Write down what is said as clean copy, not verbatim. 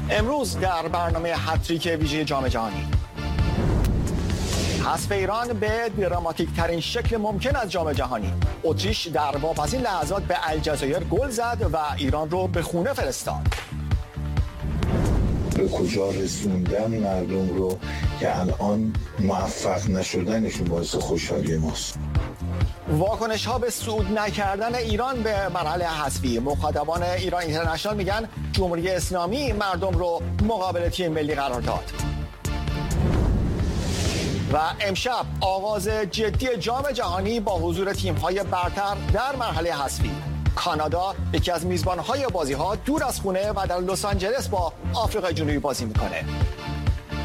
امروز در برنامه هتریک ویژه جام جهانی، حذف ایران به دراماتیک ترین شکل ممکن از جام جهانی. اتریش در واپسین لحظات به الجزایر گل زد و ایران رو به خونه فرستاد. به کجا رسوندن مردم رو که الان موفق نشدنشون باعث خوشحالی ماست. واکنش ها به صعود نکردن ایران به مرحله حذفی. مخاطبان ایران اینترنشنال میگن جمهوری اسلامی مردم رو مقابل تیم ملی قرار داد. و امشب آغاز جدی جام جهانی با حضور تیم‌های برتر در مرحله حذفی. کانادا یکی از میزبان‌های بازی‌ها دور از خونه و در لس آنجلس با آفریقای جنوبی بازی می‌کنه.